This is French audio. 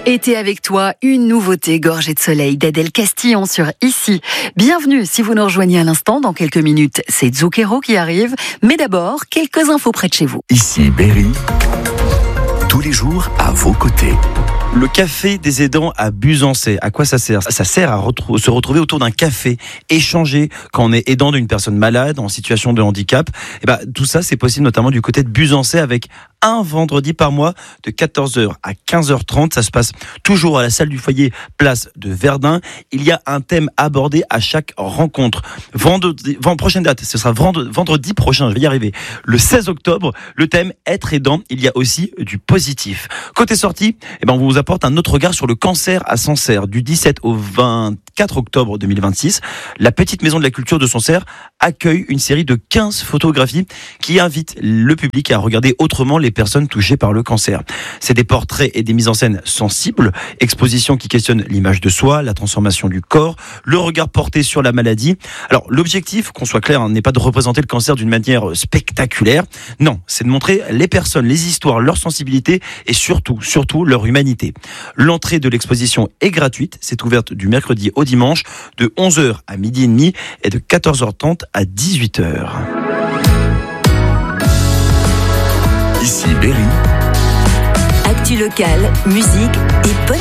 Été avec toi, une nouveauté gorgée de soleil d'Adèle Castillon sur Ici. Bienvenue si vous nous rejoignez à l'instant. Dans quelques minutes, c'est Zucchero qui arrive. Mais d'abord, quelques infos près de chez vous. Ici Berry, tous les jours à vos côtés. Le café des aidants à Buzancais, à quoi ça sert ? Ça sert à se retrouver autour d'un café, échanger quand on est aidant d'une personne malade, en situation de handicap. Et tout ça, c'est possible notamment du côté de Buzancais avec un vendredi par mois de 14h à 15h30. Ça se passe toujours à la salle du foyer, place de Verdun. Il y a un thème abordé à chaque rencontre. Prochaine date, ce sera vendredi prochain, je vais y arriver. Le 16 octobre, le thème être aidant. Il y a aussi du positif. Côté sortie, on vous apporte un autre regard sur le cancer à Sancerre. Du 17 au 24 octobre 2026, la petite maison de la culture de Sancerre accueille une série de 15 photographies qui invitent le public à regarder autrement les personnes touchées par le cancer. C'est des portraits et des mises en scène sensibles, expositions qui questionnent l'image de soi, la transformation du corps, le regard porté sur la maladie. Alors, l'objectif, qu'on soit clair, n'est pas de représenter le cancer d'une manière spectaculaire. Non, c'est de montrer les personnes, les histoires, leur sensibilité et surtout leur humanité. L'entrée de l'exposition est gratuite. C'est ouverte du mercredi au dimanche de 11h à midi et demi et de 14h30 à 18h. Ici Berry. Actu locale, musique et